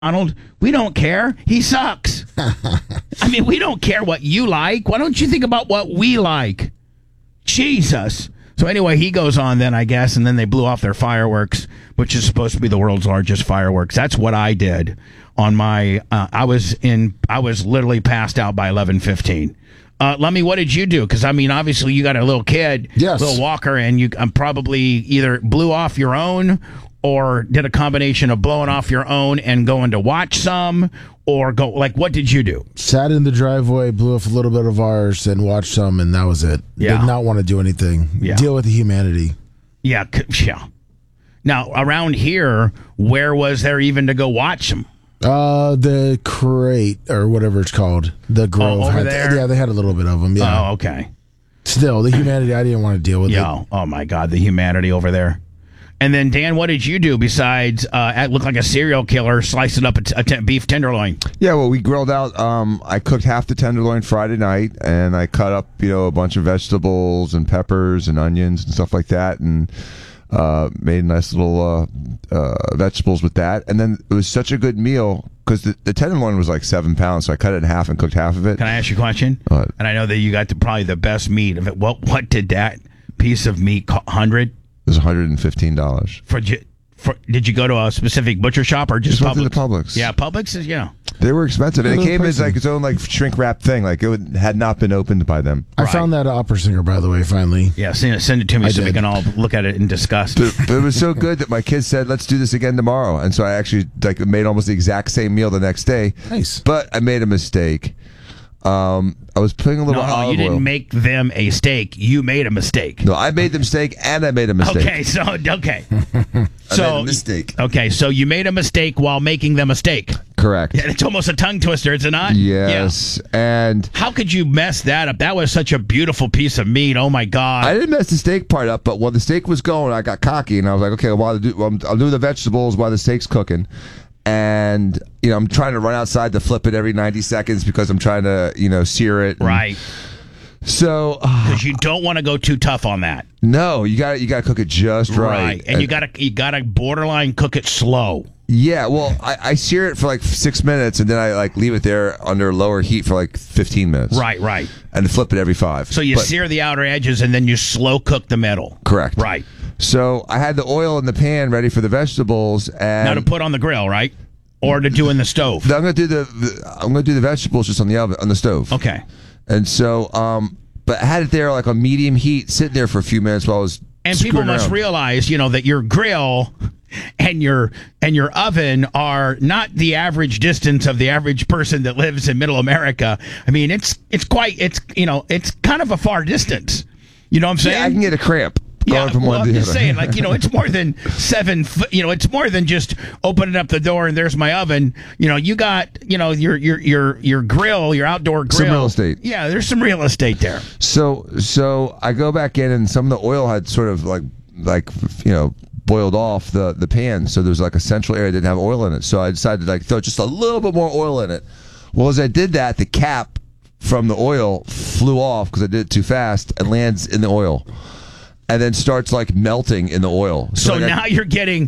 Donald, we don't care. He sucks. I mean, we don't care what you like. Why don't you think about what we like? Jesus. So anyway, he goes on then, I guess, and then they blew off their fireworks, which is supposed to be the world's largest fireworks. That's what I did on my. I was literally passed out by 11:15. Lummy, what did you do? Because I mean, obviously, you got a little kid, yes, little walker, and you probably either blew off your own or did a combination of blowing off your own and going to watch some, or go like, what did you do? Sat in the driveway, blew off a little bit of ours, and watched some, and that was it. Yeah. Did not want to do anything. Yeah. Deal with the humanity. Yeah, yeah. Now around here, where was there even to go watch them? The crate or whatever it's called, the Grove. Over there? Yeah, they had a little bit of them. Yeah. Oh, okay. Still, the humanity. I didn't want to deal with it. Oh my God, the humanity over there. And then, Dan, what did you do besides look like a serial killer slicing up a beef tenderloin? Yeah, well, we grilled out. I cooked half the tenderloin Friday night, and I cut up, a bunch of vegetables and peppers and onions and stuff like that, and made a nice little vegetables with that. And then it was such a good meal because the tenderloin was like 7 pounds, so I cut it in half and cooked half of it. Can I ask you a question? What? And I know that you got probably the best meat of it. What did that piece of meat cost? 100? It was $115. Did you go to a specific butcher shop or just went Publix? to the Publix. Yeah, Publix is, They were expensive. And it came as like its own like shrink wrap thing. Like had not been opened by them. I found that opera singer, by the way, finally. Yeah, send it to me so we can all look at it and discuss. But it was so good that my kids said, let's do this again tomorrow. And so I actually made almost the exact same meal the next day. Nice. But I made a mistake. I was putting a little olive oil. You didn't make them a steak. You made a mistake. No, I made the mistake and I made a mistake. Okay, so I made a mistake. Okay, so you made a mistake while making them a steak. Correct. Yeah, it's almost a tongue twister, is it not? Yes. Yeah. And how could you mess that up? That was such a beautiful piece of meat. Oh my God. I didn't mess the steak part up, but while the steak was going, I got cocky and I was like, okay, I'll do the vegetables while the steak's cooking. And I'm trying to run outside to flip it every 90 seconds because I'm trying to sear it. Right. So because you don't want to go too tough on that. No, you got to cook it just right. And you got to borderline cook it slow. Yeah, well, I sear it for like 6 minutes and then I leave it there under lower heat for like 15 minutes. Right. And flip it every 5. So you sear the outer edges and then you slow cook the middle. Correct. Right. So I had the oil in the pan ready for the vegetables, and now to put on the grill, right? Or to do in the stove. I'm going to do the vegetables just on the stove. Okay. And so, but I had it there like on medium heat, sitting there for a few minutes while I was. And people must realize, that your grill and your oven are not the average distance of the average person that lives in Middle America. I mean, it's kind of a far distance. You know what I'm saying? Yeah, I can get a cramp. I'm just saying, it's more than 7 foot. It's more than just opening up the door and there's my oven. You got, your grill, your outdoor grill. Some real estate. Yeah, there's some real estate there. So I go back in and some of the oil had sort of boiled off the pan. So there's like a central area that didn't have oil in it. So I decided to throw just a little bit more oil in it. Well, as I did that, the cap from the oil flew off because I did it too fast and lands in the oil. And then starts melting in the oil. So now you're getting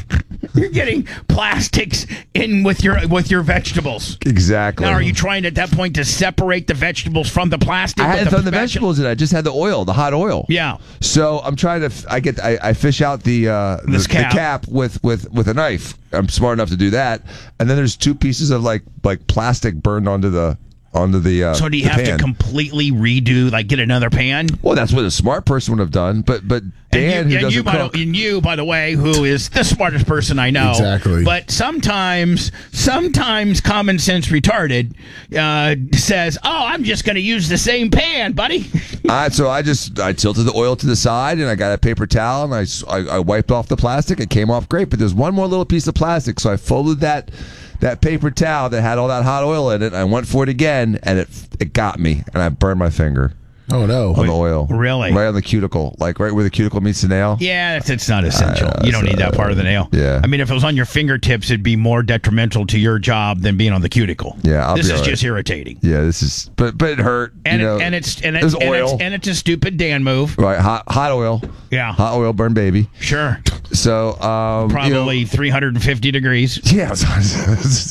plastics in with your vegetables. Exactly. Now are you trying at that point to separate the vegetables from the plastic? I hadn't thrown the vegetables in. I just had the oil, the hot oil. Yeah. So I'm trying to. I fish out the cap with a knife. I'm smart enough to do that. And then there's 2 pieces of like plastic burned onto the. So do you have to completely redo, get another pan? Well, that's what a smart person would have done. But Dan, who doesn't cook, and you, by the way, who is the smartest person I know, exactly. But sometimes common sense retarded says, "Oh, I'm just going to use the same pan, buddy." So I tilted the oil to the side and I got a paper towel and I wiped off the plastic. It came off great, but there's one more little piece of plastic, so I folded that paper towel that had all that hot oil in it. I went for it again, and it got me, and I burned my finger. Oh no. on the oil. Really? Right on the cuticle, like right where the cuticle meets the nail. Yeah, it's not essential. You don't need that part of the nail. Yeah. I mean, if it was on your fingertips, it'd be more detrimental to your job than being on the cuticle. Yeah, this is all right. just irritating. Yeah, this is, but it hurt. And there's oil. it's a stupid Dan move. Right, hot oil. Yeah, Hot oil, burn baby. sure. So Probably 350 degrees. Yeah,